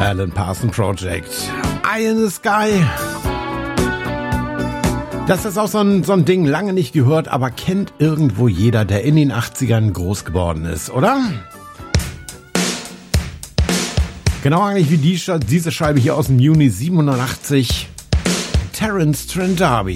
Alan Parsons Project. Eye in the Sky. Das ist auch so ein Ding, lange nicht gehört, aber kennt irgendwo jeder, der in den 80ern groß geworden ist, oder? Genau eigentlich wie diese Scheibe hier aus dem Juni 87. Terence Trent D'Arby.